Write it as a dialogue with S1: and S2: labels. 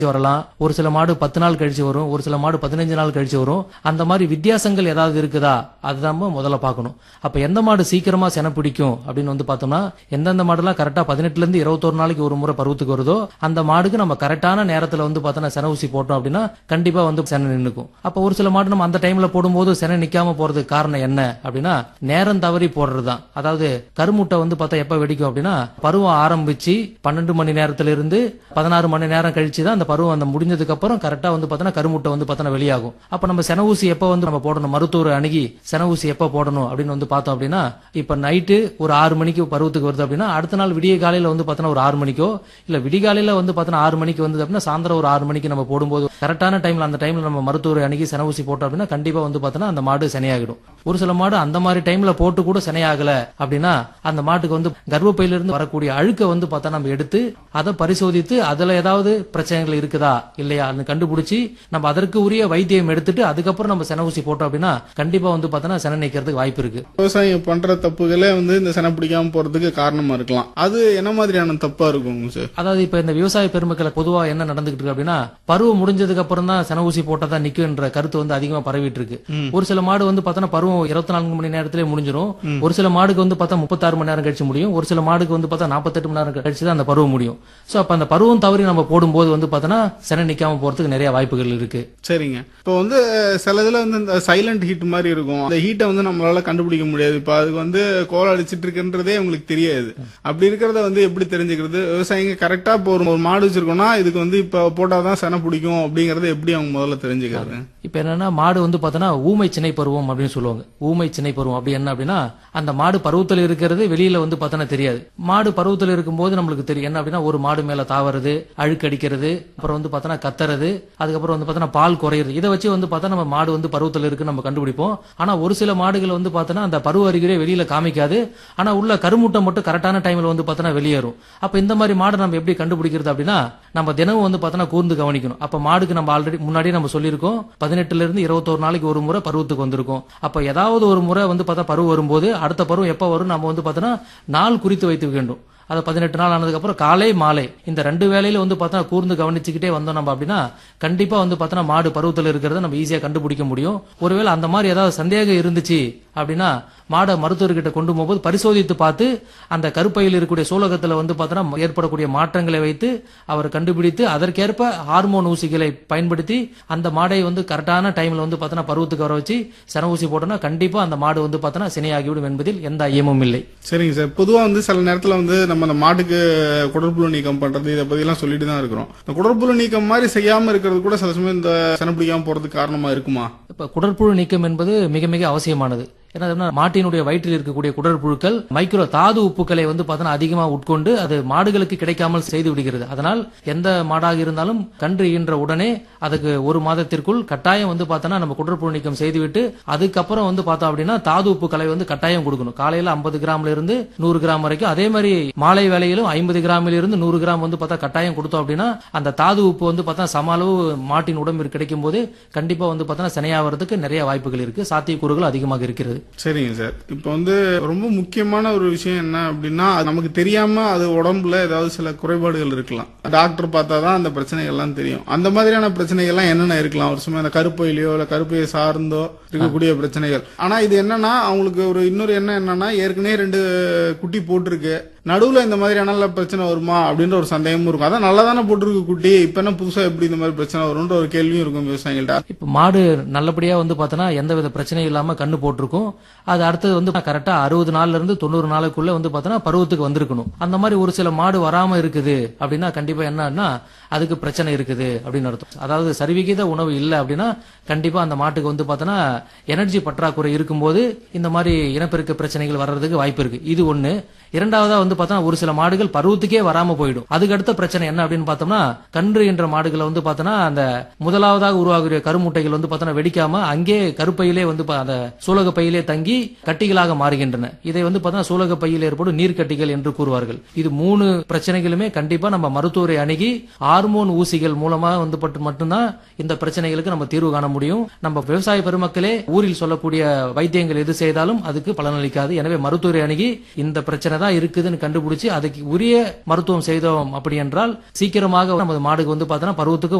S1: வரலாம், ஒரு சில மாடு 10 நாள் கழிச்சு வரும், ஒரு சில மாடு 15 நாள் கழிச்சு வரும். அந்த மாதிரி வித்தியாசங்கள் ஏதாவது இருக்குதா அதுதான் முதல்ல பார்க்கணும். அப்ப எந்த மாடு சீக்கிரமா செனை பிடிக்கும் அப்படின்னு பார்த்தோம்னா, எந்தெந்த மாடுலாம் கரெக்டா 18 இருந்து 21 நாளைக்கு ஒரு முறை பருவத்துக்கு வருதோ அந்த மாடுக்கு நம்ம கரெக்டான நேரத்துல பார்த்தோம்னா செனை ஊசி போட்டோம் அப்படின்னா கண்டிப்பா செனை நின்னுக்கும். அப்ப ஒரு சில மாடு நம்ம அந்த டைம்ல போடும்போது செனை நிக்காம போறதுக்கு காரணம் என்ன அப்படின்னா, நேரம் தவறி போடுறதுதான். அதாவது கருமுட்டை பார்த்தா எப்ப வெடிக்கும் அப்படின்னா, பருவம் ஆரம்பிச்சு 12 மணி நேரத்துல இருந்து 16 மணி நேரம் கழிச்சு தான் அந்த பருவம் முடிஞ்சதுக்கு அப்புறம் கரெக்டா பார்த்தா கருமுட்டை பார்த்தா வெளியாகும். அப்ப நம்ம செனை ஊசி எப்ப நம்ம போடணும், மருத்துவரை அணுகி செனை ஊசி எப்ப போடணும் அப்படின்னு பார்த்தோம் அப்படின்னா, இப்ப நைட்டு ஒரு 6 மணிக்கு பருவத்துக்கு வருது அப்படின்னா அடுத்த நாள் விடிய காலையில பார்த்தா ஒரு 6 மணிக்கோ இல்ல விடிகாலையில பார்த்தா 6 மணிக்கு வந்து அப்படின்னா சாயந்தரம் ஒரு 6 மணிக்கு நம்ம போடும்போது கரெக்டான டைம்ல அந்த டைம்ல நம்ம மருத்துவரை அணுகி செனை ஊசி போட்டோம் அப்படின்னா கண்டிப்பா பார்த்தா அந்த மாடு செனையாகிடும். ஒரு சில மாடு அந்த மாதிரி டைம்ல போட்டு கூட செனையாகல அப்படின்னா அந்த மாட்டுக்கு கர்ப்பப்பையில இருந்து வரக்கூடிய அழுக்க பார்த்தா நம்ம எடுத்து அதை பரிசோதித்து அதுல ஏதாவது பிரச்சனைகள் இருக்குதா இல்லையா கண்டுபிடிச்சு நம்ம அதற்கு உரிய வைத்தியம் எடுத்துட்டு அதுக்கப்புறம் நம்ம செனை ஊசி போட்டோம் அப்படின்னா கண்டிப்பா பார்த்தா செனை நிக்கிறதுக்கு வாய்ப்பு இருக்கு.
S2: விவசாயம் பண்ற தப்புகளே இந்த செனை பிடிக்காம போறதுக்கு காரணமா இருக்கலாம். அது என்ன மாதிரியான தப்பா இருக்கும் சார்?
S1: அதாவது இப்ப இந்த விவசாய பெருமக்களை பொதுவா என்ன நடந்துகிட்டு இருக்கு அப்படின்னா, பருவம் முடிஞ்சதுக்கு அப்புறம் தான் செனை ஊசி போட்டதான் நிக்கும்ன்ற கருத்து அதிகமா பரவிட்டு இருக்கு. ஒரு சில மாடு பார்த்தா பருவம் 24 மணி நேரத்திலே முடிஞ்சிடும். ஒரு சில மாடுக்கு பார்த்தா 36 மணி நேரம் கழிச்சு முடியும். ஒரு சில மாடுக்கு பார்த்தா 48 மணி நேரம் கழிச்சு தான் அந்த பருவம் முடியும். சோ அப்ப அந்த பருவம் தவறி நம்ம போடும்போது பார்த்தா செனை நிக்காம போறதுக்கு நிறைய வாய்ப்புகள் இருக்கு.
S2: சரிங்க. இப்போ சில இதுல இந்த சைலண்ட் ஹீட் மாதிரி இருக்கும். அந்த ஹீட்டை நம்மளால கண்டுபிடிக்க முடியாது. இப்ப அதுக்கு கோல் அடிச்சிட்டு இருக்குன்றதே உங்களுக்கு தெரியாது. அப்படி இருக்கிறத எப்படி தெரிஞ்சுக்கிறது? விவசாயிங்க கரெக்டா இப்போ ஒரு மாடு வச்சிருக்கோம்னா இதுக்கு இப்ப போட்டாதான் செனை பிடிக்கும் அப்படிங்கறத எப்படி அவங்க முதல்ல தெரிஞ்சுக்கிறது?
S1: இப்ப என்னன்னா மாடு பார்த்தோன்னா ஊமை சினை பருவம் அப்படின்னு சொல்லுவாங்க. ஊமை சினை பருவம் அப்படி என்ன அப்படின்னா, அந்த மாடு பருவத்தில் இருக்கிறது வெளியில பார்த்தோன்னா தெரியாது. மாடு பருவத்தில் இருக்கும்போது நம்மளுக்கு தெரியும் என்ன அப்படின்னா, ஒரு மாடு மேல தாவறது, அழுக்கடிக்கிறது, அப்புறம் பார்த்தோன்னா கத்துறது, அதுக்கப்புறம் பார்த்தோன்னா பால் குறையிறது. இதை வச்சு பார்த்தா நம்ம மாடு பருவத்தில் இருக்கு நம்ம கண்டுபிடிப்போம். ஆனா ஒரு சில மாடுகள் பார்த்தோன்னா அந்த பருவ அறிகுறியை வெளியில காமிக்காது. ஆனா உள்ள கருமுட்டை மட்டும் கரெக்டான டைம்ல பார்த்தோன்னா வெளியேறும். அப்ப இந்த மாதிரி மாடு நம்ம எப்படி கண்டுபிடிக்கிறது அப்படின்னா, நம்ம தினமும் பார்த்தோன்னா கூர்ந்து கவனிக்கணும். அப்ப மாடுக்கு நம்ம ஆல்ரெடி முன்னாடி நம்ம சொல்லியிருக்கோம் 18 இருந்து 21 நாளைக்கு ஒரு முறை பருவத்துக்கு வந்திருக்கும். அப்ப ஏதாவது ஒரு முறை பார்த்தா பருவம் வரும்போது அடுத்த பருவம் எப்ப வரும் நம்ம பார்த்தோன்னா நாள் குறித்து வைத்து வேண்டும். அது 18 நாள் ஆனதுக்கு அப்புறம் காலை மாலை இந்த 2 வேளையில பார்த்தா கூர்ந்து கவனிச்சுக்கிட்டே வந்தோம் நம்ம அப்படின்னா கண்டிப்பா பார்த்தா மாடு பருவத்தில் இருக்கிறத நம்ம ஈஸியா கண்டுபிடிக்க முடியும். ஒருவேளை அந்த மாதிரி ஏதாவது சந்தேகம் இருந்துச்சு அப்படின்னா மாடை மருத்துவர்கிட்ட கொண்டு போகும்போது பரிசோதித்து பார்த்து அந்த கருப்பையில் இருக்கக்கூடிய சூலகத்துல பார்த்தா ஏற்படக்கூடிய மாற்றங்களை வைத்து அவர் கண்டுபிடித்து அதற்கேற்ப ஹார்மோன் ஊசிகளை பயன்படுத்தி அந்த மாடை கரெக்டான டைம்ல பார்த்தா பருவத்துக்கு வர வச்சு செனை ஊசி போட்டோம்னா கண்டிப்பா அந்த மாடு பார்த்தா சினையாகிவிடும் என்பதில் எந்த ஐயமும் இல்லை.
S2: சரிங்க சார். பொதுவா சில நேரத்துல நம்ம அந்த மாட்டுக்கு குடற்புழு நீக்கம் பண்றது இதை பத்தி எல்லாம் சொல்லிட்டு தான் இருக்கிறோம். இந்த குடற்புழு நீக்கம் மாதிரி செய்யாம இருக்கிறது கூட சில சமயம் இந்த செனை பிடிக்காம போறதுக்கு காரணமா இருக்குமா?
S1: இப்ப குடற்புழு நீக்கம் என்பது மிக மிக அவசியமானது. ஏன்னா மாட்டினுடைய வயிற்றில் இருக்கக்கூடிய குடற்புழுக்கள் மைக்ரோ தாது உப்புக்களை பார்த்தா அதிகமா உட்கொண்டு அது மாடுகளுக்கு கிடைக்காமல் செய்து விடுகிறது. அதனால் எந்த மாடாக இருந்தாலும் கன்று ஈன்ற உடனே அதுக்கு ஒரு மாதத்திற்குள் கட்டாயம் பார்த்தா நம்ம குடற்புழு நீக்கம் செய்துவிட்டு அதுக்கப்புறம் பார்த்தோம் அப்படின்னா தாது உப்புக்களை கட்டாயம் கொடுக்கணும். காலையில 50 கிராம்ல இருந்து 100 கிராம் வரைக்கும், அதே மாதிரி மாலை வேளையிலும் 50 கிராமில் இருந்து 100 கிராம் பார்த்தா கட்டாயம் கொடுத்தோம் அப்படின்னா அந்த தாது உப்பு பார்த்தா சம அளவு மாட்டின் உடம்பில் கிடைக்கும் போது கண்டிப்பா பார்த்தா சினையாவதுக்கு நிறைய வாய்ப்புகள் இருக்கு, சாத்தியக்கூறுகள் அதிகமாக இருக்கிறது.
S2: சரிங்க சார். இப்ப ரொம்ப முக்கியமான ஒரு விஷயம் என்ன அப்படின்னா, நமக்கு தெரியாம அது உடம்புல ஏதாவது சில குறைபாடுகள் இருக்கலாம். டாக்டர் பார்த்தாதான் அந்த பிரச்சனைகள் எல்லாம் தெரியும். அந்த மாதிரியான பிரச்சனைகள் எல்லாம் என்னென்ன இருக்கலாம்? ஒரு சும்மா அந்த கருப்பையிலயோ இல்ல கருப்பையை சார்ந்தோ இருக்கக்கூடிய பிரச்சனைகள். ஆனா இது என்னன்னா அவங்களுக்கு ஒரு இன்னொரு என்னன்னா ஏற்கனவே 2 குட்டி போட்டிருக்கு, நடுவுல இந்த மாதிரியான பிரச்சனை வருமா அப்படின்ற ஒரு சந்தேகமும் இருக்கும். அதான் நல்லா தானே போட்டிருக்கு குட்டி, இப்ப என்ன புதுசா எப்படி இந்த மாதிரி பிரச்சனை வரும்ன்ற ஒரு கேள்வியும் இருக்கும் விவசாயிகள்ட்ட.
S1: இப்ப மாடு நல்லபடியா பார்த்தோன்னா எந்த வித பிரச்சனையும் இல்லாம கண்ணு போட்டிருக்கும். அது அடுத்தது கரெக்டா 60 நாள்ல இருந்து 90 நாளுக்குள்ள பார்த்தோன்னா பருவத்துக்கு வந்திருக்கணும். அந்த மாதிரி ஒரு சில மாடு வராம இருக்குது அப்படின்னா கண்டிப்பா என்னன்னா அதுக்கு பிரச்சனை இருக்குது அப்படின்னு அர்த்தம். அதாவது சரிவிகித உணவு இல்லை அப்படின்னா கண்டிப்பா அந்த மாட்டுக்கு பார்த்தோன்னா எனர்ஜி பற்றாக்குறை இருக்கும்போது இந்த மாதிரி இனப்பெருக்க பிரச்சனைகள் வர்றதுக்கு வாய்ப்பு இருக்கு. இது ஒண்ணு. இரண்டாவதா பார்த்தோன்னா ஒரு சில மாடுகள் பருவத்துக்கே வராம போயிடும். அதுக்கு அடுத்த பிரச்சனை என்ன அப்படின்னு பார்த்தோம்னா கன்று என்ற மாடுகளை பார்த்தோன்னா அந்த முதலாவதாக உருவாகிற கருமுட்டைகள் பார்த்தோன்னா வெடிக்காம அங்கே கருப்பையிலே அந்த சூலக பையிலே தங்கி கட்டிகளாக மாறுகின்றன. இதை பார்த்தோன்னா சூலக பையில் ஏற்படும் நீர்க்கட்டிகள் என்று கூறுவார்கள். இது 3 பிரச்சனைகளுமே கண்டிப்பா நம்ம மருத்துவரை அணுகி ஹார்மோன் ஊசிகள் மூலமா மட்டும்தான் இந்த பிரச்சனைகளுக்கு நம்ம தீர்வு காண முடியும். நம்ம விவசாய பெருமக்களே ஊரில் சொல்லக்கூடிய வைத்தியங்கள் எது செய்தாலும் அதுக்கு பலனளிக்காது. எனவே மருத்துவரை அணுகி இந்த பிரச்சனை தான் இருக்குதுன்னு கண்டுபிடிச்சு அதுக்கு உரிய மருத்துவம் செய்தோம் அப்படி என்றால் சீக்கிரமாக நமது மாடுக்கு வந்து பார்த்தோன்னா பருவத்துக்கு